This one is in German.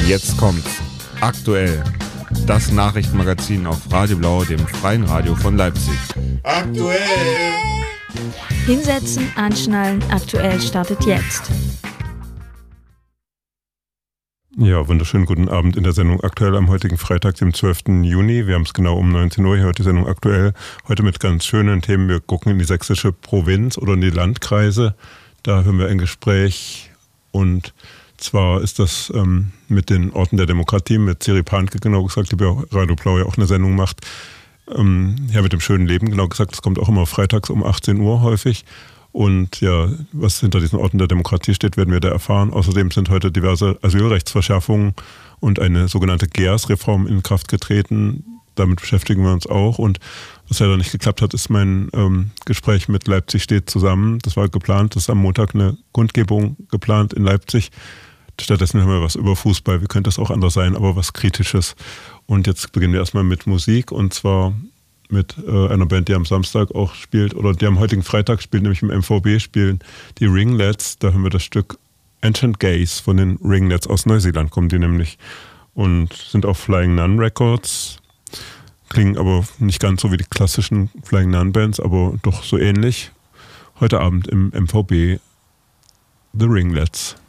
Jetzt kommt's. Aktuell. Das Nachrichtenmagazin auf Radio Blau, dem freien Radio von Leipzig. Aktuell! Hinsetzen, anschnallen, aktuell startet jetzt. Ja, wunderschönen guten Abend in der Sendung Aktuell am heutigen Freitag, dem 12. Juni. Wir haben es genau um 19 Uhr, hier heute die Sendung Aktuell. Heute mit ganz schönen Themen. Wir gucken in die sächsische Provinz oder in die Landkreise. Da hören wir ein Gespräch und zwar ist das mit den Orten der Demokratie, mit Siri Panke genau gesagt, die bei Radio Blau ja auch eine Sendung macht. Ja, mit dem schönen Leben genau gesagt, das kommt auch immer freitags um 18 Uhr häufig. Und ja, was hinter diesen Orten der Demokratie steht, werden wir da erfahren. Außerdem sind heute diverse Asylrechtsverschärfungen und eine sogenannte GEAS-Reform in Kraft getreten. Damit beschäftigen wir uns auch. Und was leider nicht geklappt hat, ist mein Gespräch mit Leipzig steht zusammen. Das war geplant, das ist am Montag eine Kundgebung geplant in Leipzig. Stattdessen haben wir was über Fußball. Wie könnte das auch anders sein, aber was Kritisches. Und jetzt beginnen wir erstmal mit Musik und zwar mit einer Band, die am Samstag auch spielt, oder die am heutigen Freitag spielt, nämlich im MVB spielen, die Ringlets. Da hören wir das Stück Ancient Gaze von den Ringlets aus Neuseeland, kommen die nämlich. Und sind auf Flying Nun Records. Klingen aber nicht ganz so wie die klassischen Flying Nun Bands, aber doch so ähnlich. Heute Abend im MVB The Ringlets.